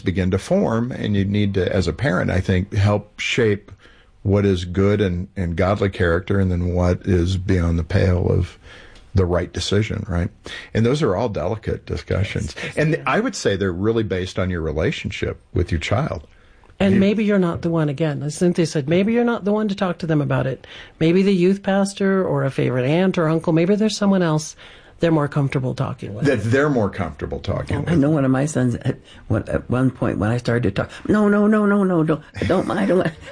begin to form, and you need to, as a parent, I think, help shape what is good and godly character, and then what is beyond the pale of the right decision, right? And those are all delicate discussions. And I would say they're really based on your relationship with your child. And maybe you're not the one, again, as Cynthia said, maybe you're not the one to talk to them about it. Maybe the youth pastor or a favorite aunt or uncle, maybe there's someone else they're more comfortable talking with. That they're more comfortable talking with. I know one of my sons, at one point when I started to talk, no, I don't want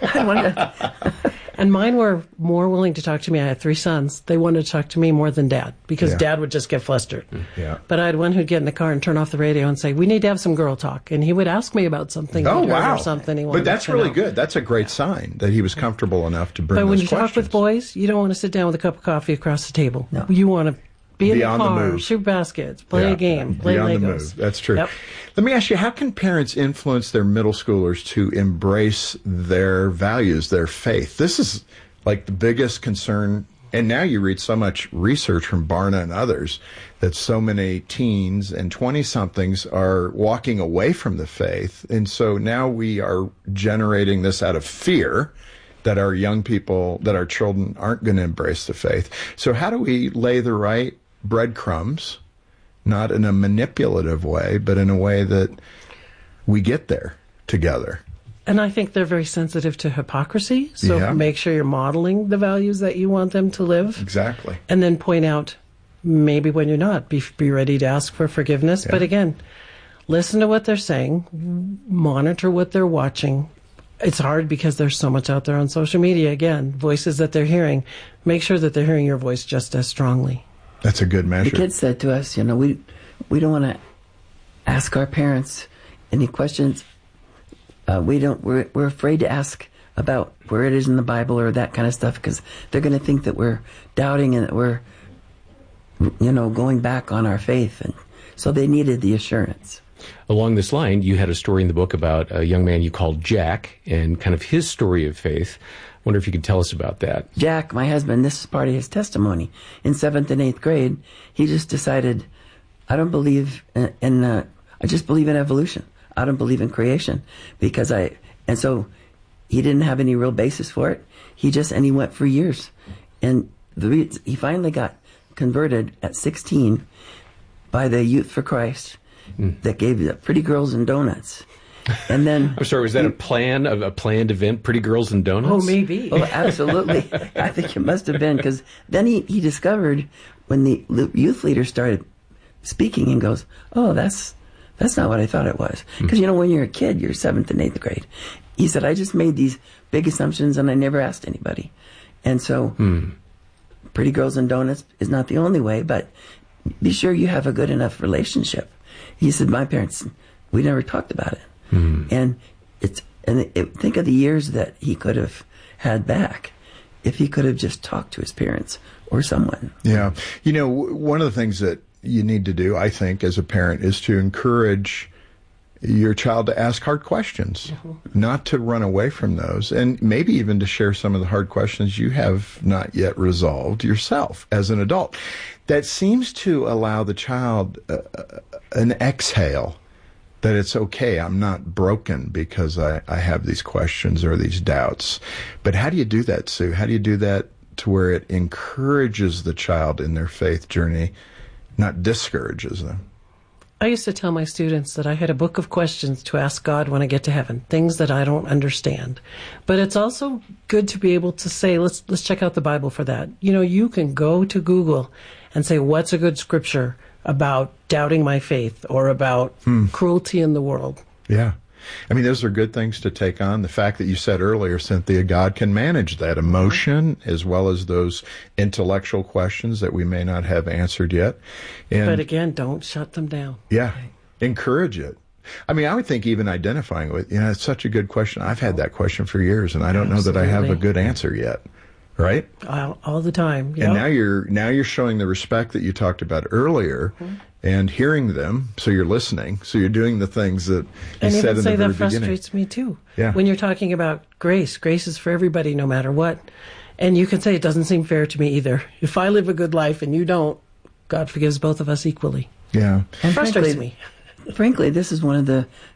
to. And mine were more willing to talk to me. I had 3 sons. They wanted to talk to me more than Dad, because Dad would just get flustered. Yeah. But I had one who'd get in the car and turn off the radio and say, we need to have some girl talk. And he would ask me about something. Oh, wow. Or something he wanted but that's to really know. good. That's a great sign that he was comfortable enough to bring But when those you questions. talk with boys, you don't want to sit down with a cup of coffee across the table. No. You want to be in the on the car, move. shoot baskets, play a game, play Beyond Legos. the move. That's true. Yep. Let me ask you, how can parents influence their middle schoolers to embrace their values, their faith? This is like the biggest concern. And now you read so much research from Barna and others that so many teens and 20-somethings are walking away from the faith. And so now we are generating this out of fear that our young people, that our children aren't going to embrace the faith. So how do we lay the right breadcrumbs, not in a manipulative way, but in a way that we get there together? And I think they're very sensitive to hypocrisy. So make sure you're modeling the values that you want them to live. Exactly. And then point out, maybe when you're not, be ready to ask for forgiveness. Yeah. But again, listen to what they're saying, monitor what they're watching. It's hard because there's so much out there on social media. Again, voices that they're hearing. Make sure that they're hearing your voice just as strongly. That's a good measure. The kids said to us, we don't want to ask our parents any questions. We're afraid to ask about where it is in the Bible or that kind of stuff, because they're going to think that we're doubting and that we're, going back on our faith. And so they needed the assurance. Along this line, you had a story in the book about a young man you called Jack and kind of his story of faith. I wonder if you could tell us about that. Jack, my husband, this is part of his testimony. In 7th and 8th grade, he just decided, I don't believe I just believe in evolution. I don't believe in creation, and so he didn't have any real basis for it. He went for years, and he finally got converted at 16 by the Youth for Christ that gave the Pretty Girls and Donuts. And then I'm sorry, was that a planned event, Pretty Girls and Donuts? Oh, maybe. Oh, absolutely. I think it must have been, because then he discovered, when the youth leader started speaking, and goes, oh, that's not what I thought it was. Because, when you're a kid, you're 7th and 8th grade. He said, I just made these big assumptions and I never asked anybody. And so Pretty Girls and Donuts is not the only way, but be sure you have a good enough relationship. He said, my parents, we never talked about it. And think of the years that he could have had back if he could have just talked to his parents or someone. Yeah. One of the things that you need to do, I think, as a parent, is to encourage your child to ask hard questions, not to run away from those, and maybe even to share some of the hard questions you have not yet resolved yourself as an adult. That seems to allow the child an exhale, that it's okay, I'm not broken because I have these questions or these doubts. But how do you do that, Sue? How do you do that to where it encourages the child in their faith journey, not discourages them? I used to tell my students that I had a book of questions to ask God when I get to heaven, things that I don't understand. But it's also good to be able to say, let's check out the Bible for that. You can go to Google and say, what's a good scripture about doubting my faith or about cruelty in the world? Yeah. I mean, those are good things to take on. The fact that you said earlier, Cynthia, God can manage that emotion as well as those intellectual questions that we may not have answered yet. But again, don't shut them down. Yeah. Encourage it. I mean, I would think even identifying with, it's such a good question. I've had that question for years, and I don't know that I have a good answer yet. Right? All the time. Yep. And now you're showing the respect that you talked about earlier, and hearing them, so you're listening, so you're doing the things that you said in the very beginning. And even say that frustrates me too. Yeah. When you're talking about grace is for everybody no matter what. And you can say it doesn't seem fair to me either. If I live a good life and you don't, God forgives both of us equally. Yeah. And frustrates me. Frankly, this is one of the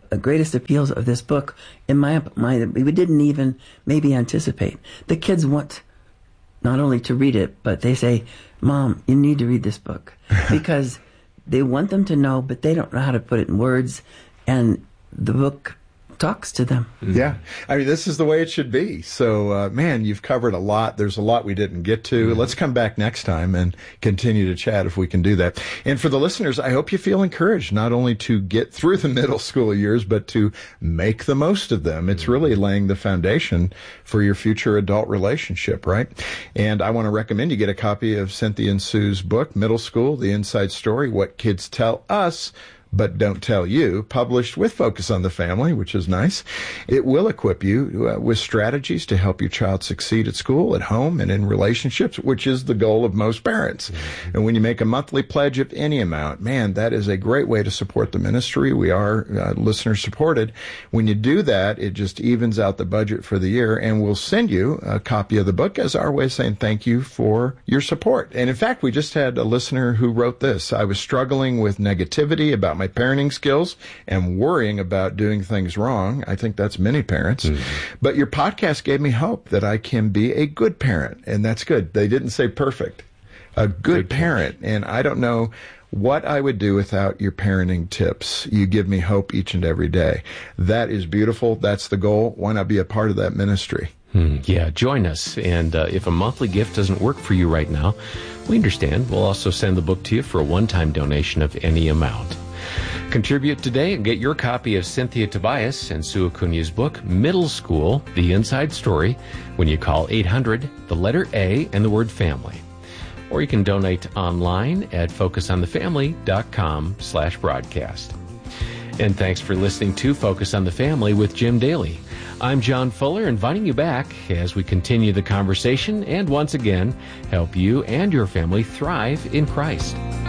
greatest appeals of this book, in my mind, we didn't even maybe anticipate. The kids want not only to read it, but they say, Mom, you need to read this book. Because they want them to know, but they don't know how to put it in words. And the book talks to them. Yeah. I mean, this is the way it should be. So, man, you've covered a lot. There's a lot we didn't get to. Let's come back next time and continue to chat if we can do that. And for the listeners, I hope you feel encouraged not only to get through the middle school years, but to make the most of them. It's really laying the foundation for your future adult relationship, right? And I want to recommend you get a copy of Cynthia and Sue's book, Middle School, The Inside Story, What Kids Tell Us But Don't Tell You, published with Focus on the Family, which is nice. It will equip you with strategies to help your child succeed at school, at home, and in relationships, which is the goal of most parents. And when you make a monthly pledge of any amount, man, that is a great way to support the ministry. We are listener supported. When you do that, it just evens out the budget for the year, and we'll send you a copy of the book as our way of saying thank you for your support. And in fact, we just had a listener who wrote this. I was struggling with negativity about my parenting skills and worrying about doing things wrong. I think that's many parents. But your podcast gave me hope that I can be a good parent, and that's good. They didn't say perfect. A good parent. And I don't know what I would do without your parenting tips. You give me hope each and every day. That is beautiful. That's the goal. Why not be a part of that ministry? Yeah, join us. And if a monthly gift doesn't work for you right now, we understand. We'll also send the book to you for a one-time donation of any amount. Contribute today and get your copy of Cynthia Tobias and Sue Acuña's book, Middle School, The Inside Story, when you call 800, the letter A, and the word family. Or you can donate online at focusonthefamily.com/broadcast. And thanks for listening to Focus on the Family with Jim Daly. I'm John Fuller, inviting you back as we continue the conversation and once again help you and your family thrive in Christ.